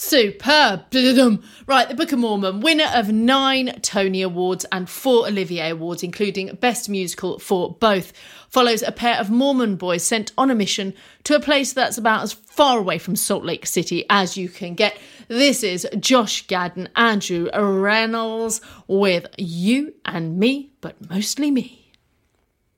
Superb. Right, The Book of Mormon, winner of 9 Tony Awards and 4 Olivier Awards, including Best Musical for both, follows a pair of Mormon boys sent on a mission to a place that's about as far away from Salt Lake City as you can get. This is Josh Gad and Andrew Reynolds with You and Me, but Mostly Me.